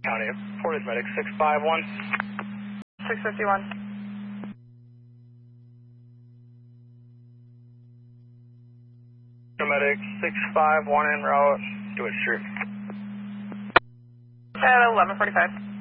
County. Portage Medic 651. 651. Medic 651 en route. Do it, street. At 11:45.